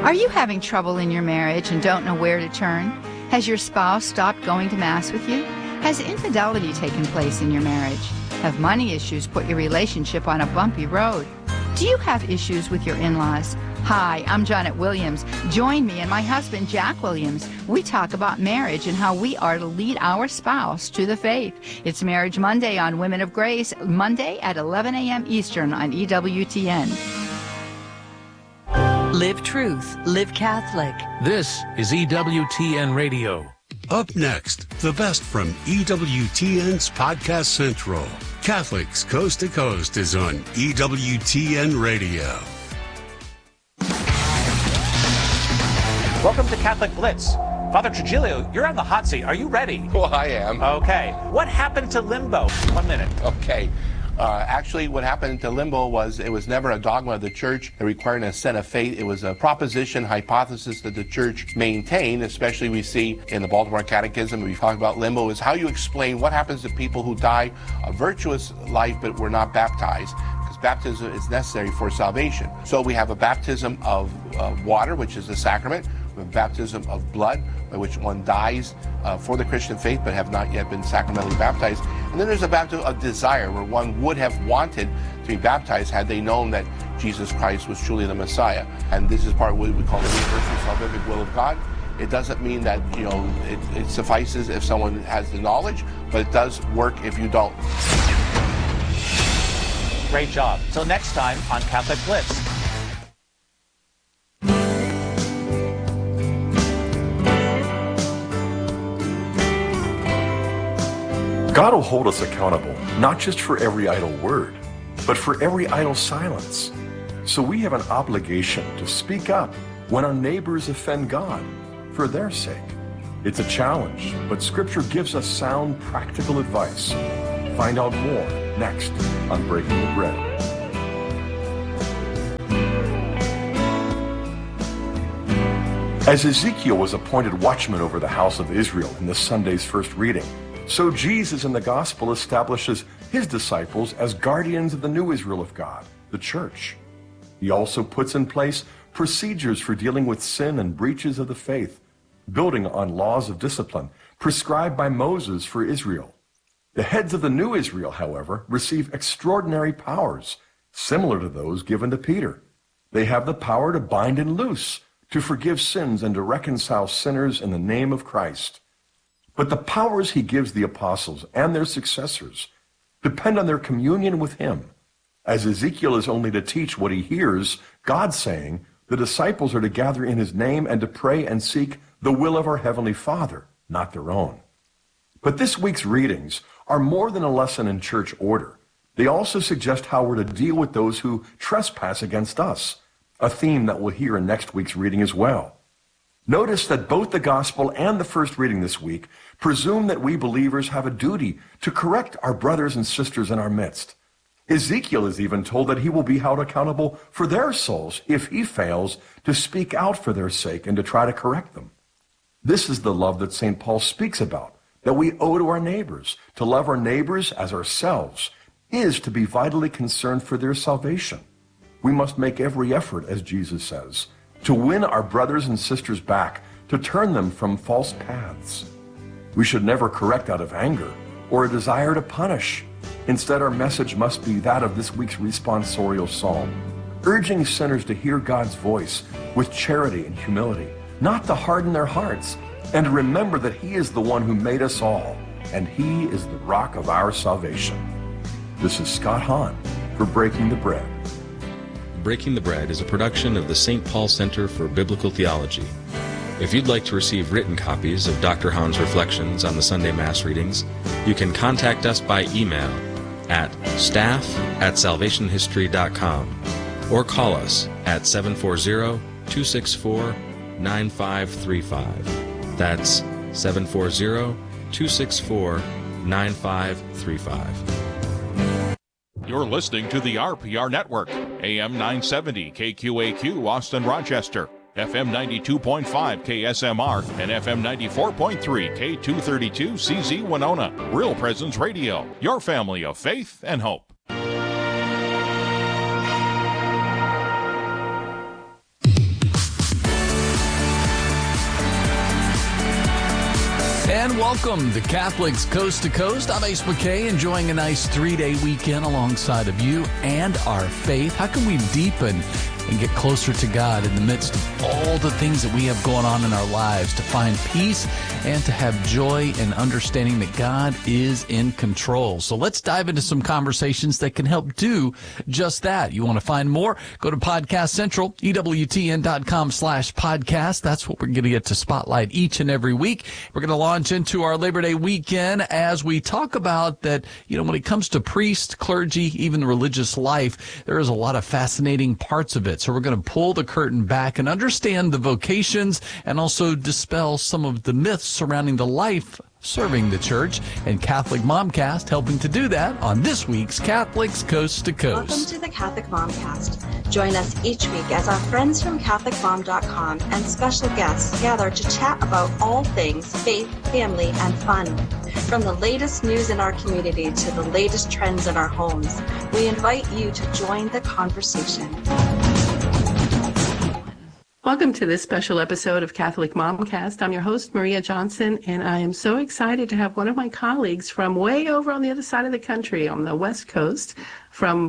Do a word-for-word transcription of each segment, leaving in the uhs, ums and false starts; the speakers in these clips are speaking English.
Are you having trouble in your marriage and don't know where to turn? Has your spouse stopped going to Mass with you? Has infidelity taken place in your marriage? Have money issues put your relationship on a bumpy road? Do you have issues with your in-laws? Hi, I'm Janet Williams. Join me and my husband, Jack Williams. We talk about marriage and how we are to lead our spouse to the faith. It's Marriage Monday on Women of Grace, Monday at eleven a.m. Eastern on E W T N. Live truth, live Catholic. This is E W T N Radio. Up next, the best from E W T N's Podcast Central. Catholics Coast to Coast is on E W T N Radio. Welcome to Catholic Blitz. Father Trujillo, you're on the hot seat. Are you ready? Well, I am. Okay. What happened to limbo? One minute. Okay. Uh, actually, what happened to limbo was it was never a dogma of the church that required an assent of faith. It was a proposition, hypothesis that the church maintained, especially we see in the Baltimore Catechism. We talk about limbo is how you explain what happens to people who die a virtuous life but were not baptized. Baptism is necessary for salvation. So we have a baptism of uh, water, which is the sacrament. We have a baptism of blood, by which one dies uh, for the Christian faith but have not yet been sacramentally baptized. And then there's a baptism of desire, where one would have wanted to be baptized had they known that Jesus Christ was truly the Messiah. And this is part of what we call the universal salvific will of God. It doesn't mean that, you know, it, it suffices if someone has the knowledge, but it does work if you don't. Great job. Till next time on Catholic Blitz. God will hold us accountable, not just for every idle word, but for every idle silence. So we have an obligation to speak up when our neighbors offend God for their sake. It's a challenge, but Scripture gives us sound, practical advice. Find out more next on Breaking the Bread. As Ezekiel was appointed watchman over the house of Israel in this Sunday's first reading, so Jesus in the gospel establishes his disciples as guardians of the new Israel of God, the church. He also puts in place procedures for dealing with sin and breaches of the faith, building on laws of discipline prescribed by Moses for Israel. The heads of the new Israel, however, receive extraordinary powers, similar to those given to Peter. They have the power to bind and loose, to forgive sins and to reconcile sinners in the name of Christ. But the powers he gives the apostles and their successors depend on their communion with him. As Ezekiel is only to teach what he hears, God saying, the disciples are to gather in his name and to pray and seek the will of our Heavenly Father, not their own. But this week's readings are more than a lesson in church order. They also suggest how we're to deal with those who trespass against us, a theme that we'll hear in next week's reading as well. Notice that both the gospel and the first reading this week presume that we believers have a duty to correct our brothers and sisters in our midst. Ezekiel is even told that he will be held accountable for their souls if he fails to speak out for their sake and to try to correct them. This is the love that Saint Paul speaks about, that we owe to our neighbors. To love our neighbors as ourselves is to be vitally concerned for their salvation. We must make every effort, as Jesus says, to win our brothers and sisters back, to turn them from false paths. We should never correct out of anger or a desire to punish. Instead, our message must be that of this week's responsorial psalm, urging sinners to hear God's voice with charity and humility, not to harden their hearts, and to remember that he is the one who made us all, and he is the rock of our salvation. This is Scott Hahn for Breaking the Bread. Breaking the Bread is a production of the Saint Paul Center for Biblical Theology. If you'd like to receive written copies of Doctor Hahn's reflections on the Sunday Mass readings, you can contact us by email at staff at salvation history dot com or call us at seven four zero, two six four, nine five three five. That's seven four zero, two six four, nine five three five. You're listening to the R P R Network, A M nine seventy K Q A Q Austin Rochester, F M ninety-two point five K S M R, and F M ninety-four point three K two thirty-two C Z Winona. Real Presence Radio, your family of faith and hope. welcome to Catholics Coast to Coast. I'm Ace McKay, enjoying a nice three-day weekend alongside of you and our faith. How can we deepen and get closer to God in the midst of all the things that we have going on in our lives, to find peace and to have joy and understanding that God is in control? So let's dive into some conversations that can help do just that. You want to find more? Go to Podcast Central, E W T N dot com slash podcast. That's what we're going to get to spotlight each and every week. We're going to launch into our Labor Day weekend as we talk about that, you know, when it comes to priest, clergy, even the religious life, there is a lot of fascinating parts of it. So we're going to pull the curtain back and understand the vocations and also dispel some of the myths surrounding the life serving the church. And Catholic Momcast helping to do that on this week's Catholics Coast to Coast. Welcome to the Catholic Momcast. Join us each week as our friends from Catholic Mom dot com and special guests gather to chat about all things faith, family, and fun. From the latest news in our community to the latest trends in our homes, we invite you to join the conversation. Welcome to this special episode of Catholic Momcast. I'm your host, Maria Johnson, and I am so excited to have one of my colleagues from way over on the other side of the country, on the West Coast, from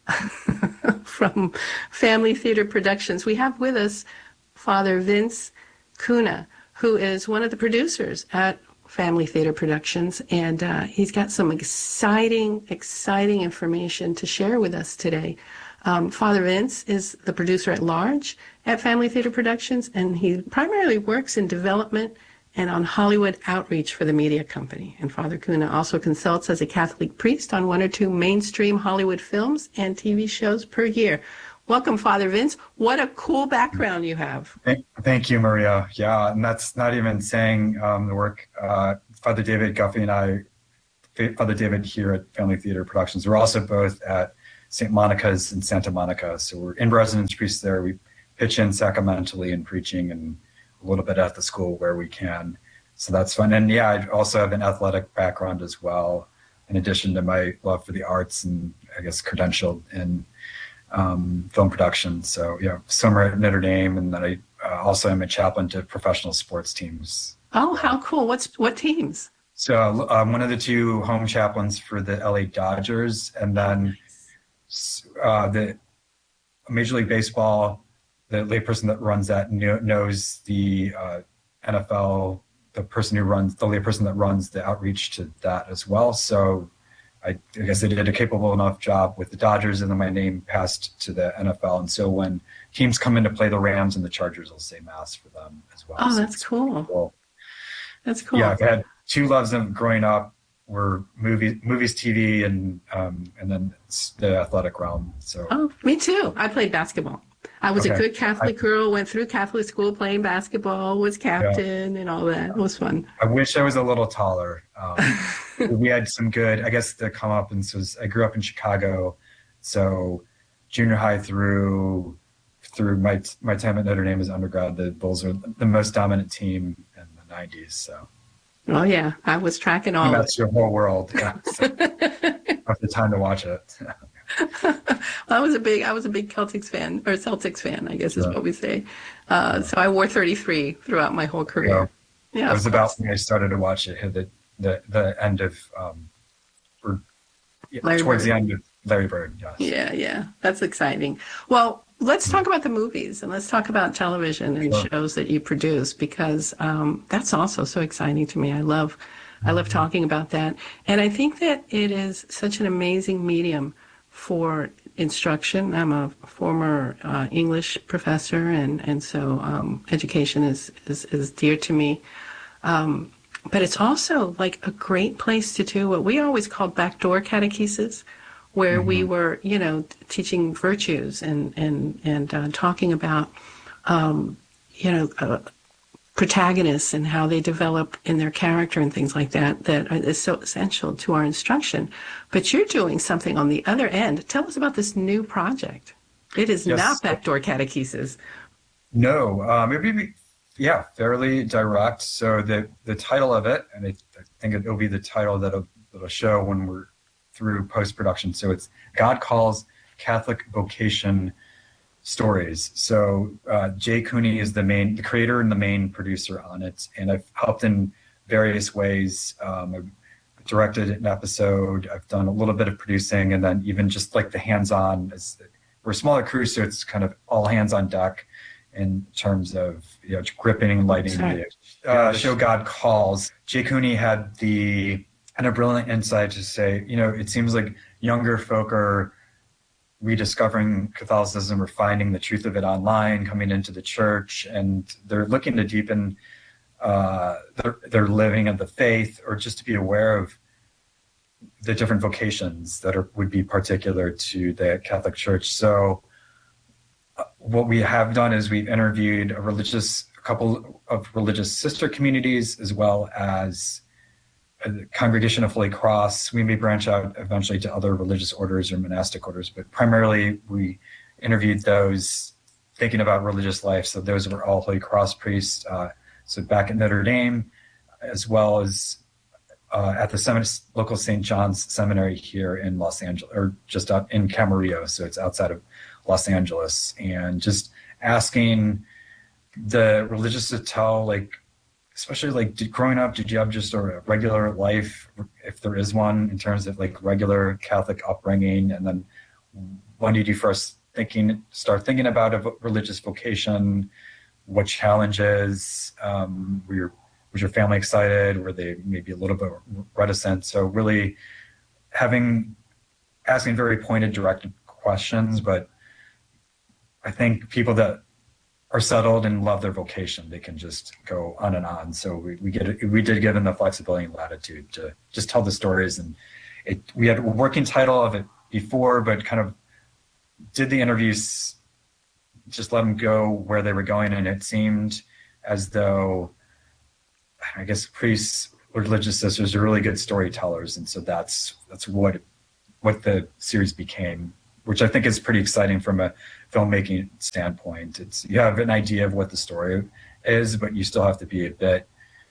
from Family Theater Productions. We have with us Father Vince Cunha, who is one of the producers at Family Theater Productions, and uh, he's got some exciting, exciting information to share with us today. Um, Father Vince is the producer at large at Family Theater Productions, and he primarily works in development and on Hollywood outreach for the media company. And Father Cunha also consults as a Catholic priest on one or two mainstream Hollywood films and T V shows per year. Welcome, Father Vince. What a cool background you have. Thank, thank you, Maria. Yeah, and that's not even saying um, the work uh, Father David Guffey and I, Father David here at Family Theater Productions, we're also both at Saint Monica's in Santa Monica. So we're in residence priests there. We pitch in sacramentally and preaching and a little bit at the school where we can. So that's fun. And yeah, I also have an athletic background as well, in addition to my love for the arts and I guess credentialed in um, film production. So yeah, summer at Notre Dame, and then I uh, also am a chaplain to professional sports teams. Oh, how cool. What's what teams? So I'm um, one of the two home chaplains for the L A Dodgers, and then uh, the Major League Baseball, the layperson that runs that knows the uh, N F L, the person who runs, the layperson that runs the outreach to that as well. So I, I guess I did a capable enough job with the Dodgers, and then my name passed to the N F L. And so when teams come in to play the Rams and the Chargers, I'll say Mass for them as well. Oh, so that's cool. cool. That's cool. Yeah, I've had two loves of growing up were movies, movies, T V, and um, and then the athletic realm. So. Oh, me too. I played basketball. I was okay. a good Catholic I, girl, went through Catholic school playing basketball, was captain yeah. and all that. It was fun. I wish I was a little taller. Um, we had some good, I guess the come up, and so I grew up in Chicago. So junior high through through my my time at Notre Dame as undergrad, the Bulls are the most dominant team in the nineties. So. Oh yeah, I was tracking all. And that's your whole world. Yeah. So I have the time to watch it. well, I was a big, I was a big Celtics fan, or Celtics fan, I guess is yeah. what we say. Uh, so I wore thirty-three throughout my whole career. Yeah, yeah it was about when I started to watch it. The the the end of um, or yeah, towards Bird. the end of Larry Bird. Yes. Yeah, yeah, that's exciting. Well, let's talk about the movies, and let's talk about television and sure. shows that you produce, because um, that's also so exciting to me. I love, I love talking about that, and I think that it is such an amazing medium for instruction. I'm a former uh, English professor, and and so um, education is, is is dear to me. Um, but it's also like a great place to do what we always called backdoor catechesis, where mm-hmm. we were, you know, teaching virtues and and and uh, talking about, um, you know, uh, protagonists and how they develop in their character and things like that, that is so essential to our instruction. But you're doing something on the other end. Tell us about this new project. It is yes. not backdoor catechesis. No, um, it would be, yeah, fairly direct. So the, the title of it, and I, I think it'll be the title that'll, that'll show when we're through post-production. So it's God Calls Catholic Vocation Stories. So uh, Jay Cooney is the main, the creator and the main producer on it, and I've helped in various ways. Um, I've directed an episode. I've done a little bit of producing, and then even just like the hands-on. We're a smaller crew, so it's kind of all hands on deck in terms of, you know, gripping and lighting the uh, show God Calls. Jay Cooney had the kind of brilliant insight to say, you know, it seems like younger folk are rediscovering Catholicism or finding the truth of it online, coming into the church, and they're looking to deepen uh, their, their living of the faith, or just to be aware of the different vocations that are, would be particular to the Catholic Church. So uh, what we have done is we've interviewed a religious, a couple of religious sister communities, as well as a Congregation of Holy Cross. We may branch out eventually to other religious orders or monastic orders, but primarily we interviewed those thinking about religious life. So those were all Holy Cross priests. Uh, so back at Notre Dame, as well as uh, at the semin- local Saint John's Seminary here in Los Angeles, or just out in Camarillo. So it's outside of Los Angeles, and just asking the religious to tell, like, especially like did, growing up, did you have just a regular life, if there is one, in terms of like regular Catholic upbringing? And then when did you first thinking, start thinking about a religious vocation? What challenges? Um, were your, was your family excited? Were they maybe a little bit reticent? So really having, asking very pointed, directed questions, but I think people that are settled and love their vocation, they can just go on and on. So we, we get we did give them the flexibility and latitude to just tell the stories. And it, we had a working title of it before, but kind of did the interviews, just let them go where they were going. And it seemed as though, I guess, priests, religious sisters are really good storytellers. And so that's that's what what the series became, which I think is pretty exciting from a filmmaking standpoint. It's, you have an idea of what the story is, but you still have to be a bit,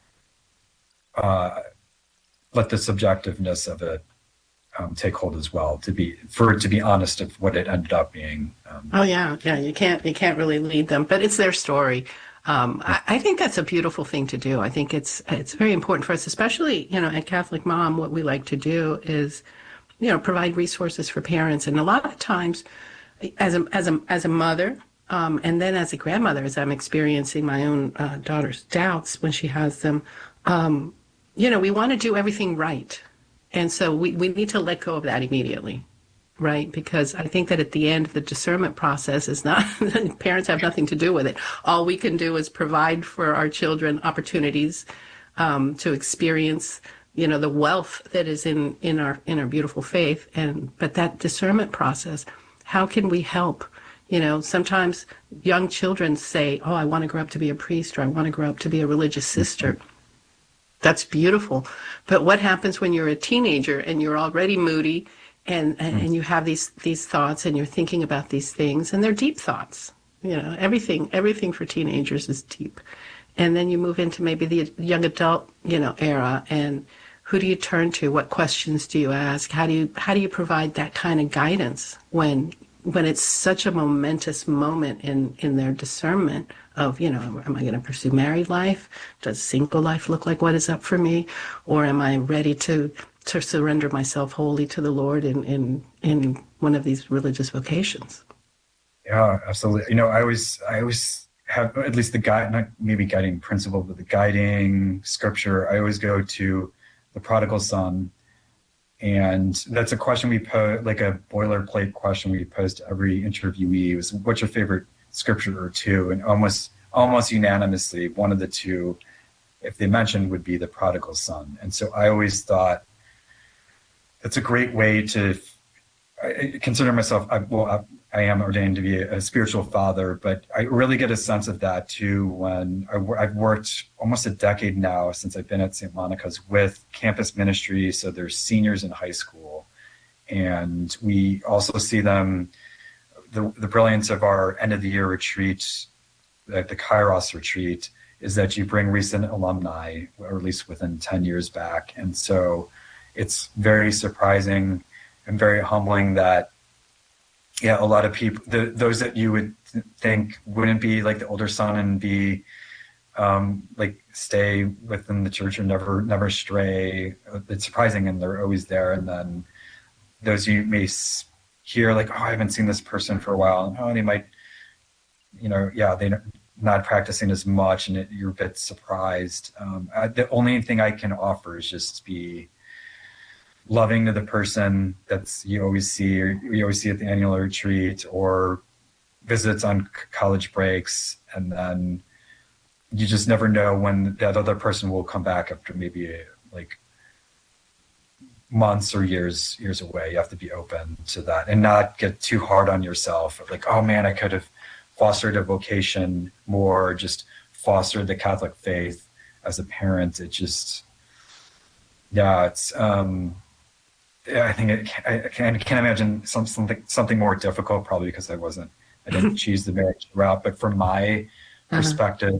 uh, let the subjectiveness of it um, take hold as well, to be, for it to be honest of what it ended up being. Um, oh yeah, yeah. You can't, you can't really lead them, but it's their story. Um, I, I think that's a beautiful thing to do. I think it's, it's very important for us, especially, you know, at Catholic Mom. What we like to do is, you know, provide resources for parents. And a lot of times, as a as a as a mother, um, and then as a grandmother, as I'm experiencing my own uh, daughter's doubts when she has them, um, you know, we want to do everything right, and so we we need to let go of that immediately, right? Because I think that at the end, the discernment process is not, parents have nothing to do with it. All we can do is provide for our children opportunities um, to experience, you know, the wealth that is in, in our in our beautiful faith. And but that discernment process, how can we help? You know, sometimes young children say, oh, I want to grow up to be a priest, or I want to grow up to be a religious sister. That's beautiful. But what happens when you're a teenager and you're already moody, and, and, and you have these these thoughts, and you're thinking about these things, and they're deep thoughts. You know, everything everything for teenagers is deep. And then you move into maybe the young adult, you know, era, and who do you turn to? What questions do you ask? How do you how do you provide that kind of guidance when when it's such a momentous moment in, in their discernment of, you know, am I going to pursue married life? Does single life look like what is up for me? Or am I ready to to surrender myself wholly to the Lord in in, in one of these religious vocations? Yeah, absolutely. You know, I always I always have at least the guide, not maybe guiding principle, but the guiding scripture. I always go to the prodigal son. And that's a question we pose, like a boilerplate question we pose to every interviewee, was what's your favorite scripture or two? And almost almost unanimously, one of the two, if they mentioned, would be the prodigal son. And so I always thought that's a great way to, I consider myself, I, well, I, I am ordained to be a, a spiritual father, but I really get a sense of that too when I, I've worked almost a decade now since I've been at Saint Monica's with campus ministry. So there's seniors in high school, and we also see them, the, the brilliance of our end of the year retreat, like the Kairos retreat, is that you bring recent alumni, or at least within ten years back. And so it's very surprising and very humbling that, yeah, a lot of people, the, those that you would think wouldn't be like the older son and be um, like stay within the church or never never stray. It's surprising, and they're always there. And then those you may hear like, oh, I haven't seen this person for a while. And, oh, they might, you know, yeah, they're not practicing as much, and it, you're a bit surprised. Um, I, the only thing I can offer is just be loving to the person that's you always see, or you always see at the annual retreat or visits on college breaks, and then you just never know when that other person will come back after maybe like months or years years away. You have to be open to that and not get too hard on yourself of like, oh man, I could have fostered a vocation more, just fostered the Catholic faith as a parent. It just, yeah, it's, um, I think it, I can't, I can't imagine some, something something more difficult, probably because I wasn't, I didn't choose the marriage route. But from my uh-huh. perspective,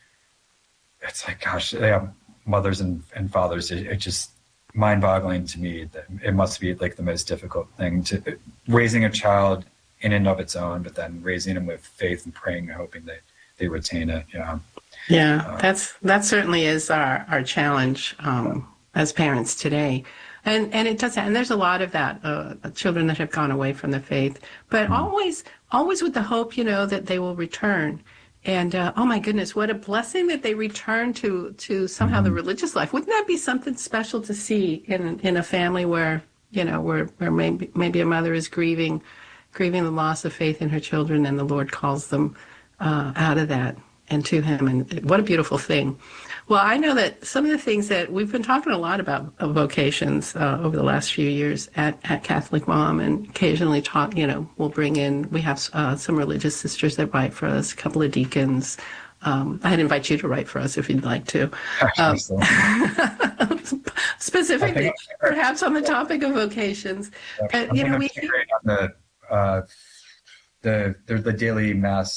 it's like, gosh, yeah, mothers and, and fathers, it, it just mind-boggling to me that it must be like the most difficult thing to raising a child in and of its own, but then raising them with faith and praying and hoping that they retain it. Yeah. Yeah, uh, that's that certainly is our, our challenge um, as parents today. And and it does, and there's a lot of that, uh, children that have gone away from the faith, but mm-hmm. always, always with the hope, you know, that they will return. And uh, oh my goodness, what a blessing that they return to to somehow mm-hmm. the religious life. Wouldn't that be something special to see in in a family where, you know, where where maybe maybe a mother is grieving, grieving the loss of faith in her children, and the Lord calls them uh, out of that and to Him. And what a beautiful thing. Well, I know that some of the things that we've been talking a lot about uh, vocations uh, over the last few years at, at Catholic Mom, and occasionally talk, you know, we'll bring in, we have uh, some religious sisters that write for us, a couple of deacons. Um, I'd invite you to write for us if you'd like to. Um, specifically, perhaps on the topic of vocations. Yeah, but, you know, we the, uh, the, the, the daily mass